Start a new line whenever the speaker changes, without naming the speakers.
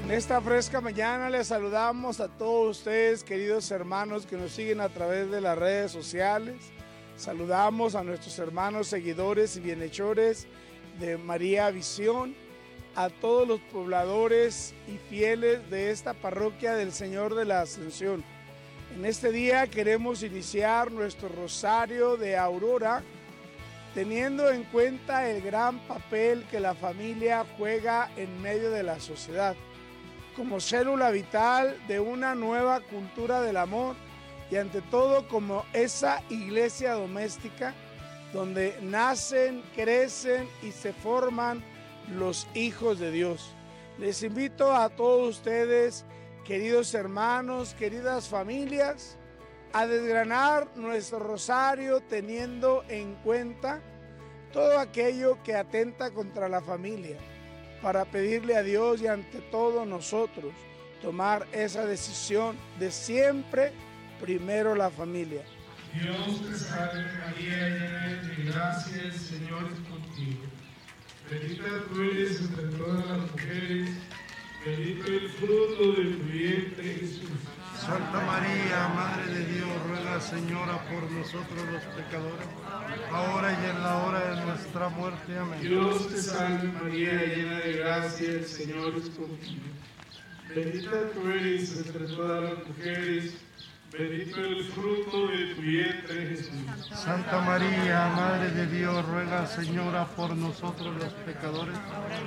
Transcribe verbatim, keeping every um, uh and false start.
En esta fresca mañana les saludamos a todos ustedes, queridos hermanos que nos siguen a través de las redes sociales. Saludamos a nuestros hermanos seguidores y bienhechores de María Visión, a todos los pobladores y fieles de esta parroquia del Señor de la Ascensión. En este día queremos iniciar nuestro rosario de Aurora, teniendo en cuenta el gran papel que la familia juega en medio de la sociedad, como célula vital de una nueva cultura del amor y ante todo como esa iglesia doméstica donde nacen, crecen y se forman los hijos de Dios. Les invito a todos ustedes, queridos hermanos, queridas familias, a desgranar nuestro rosario teniendo en cuenta todo aquello que atenta contra la familia, para pedirle a Dios y ante todo nosotros tomar esa decisión de siempre primero la familia.
Dios te salve María, llena de gracia, el Señor es contigo. Bendita tú eres entre todas las mujeres, bendito el fruto de tu vientre Jesús.
Santa María, Madre de Dios, ruega, Señora, por nosotros los pecadores, ahora y en la hora de nuestra muerte. Amén.
Dios te salve María, llena de gracia, el Señor es contigo. Bendita tú eres entre todas las mujeres, bendito el fruto de tu vientre Jesús.
Santa María, Madre de Dios, ruega, Señora, por nosotros los pecadores,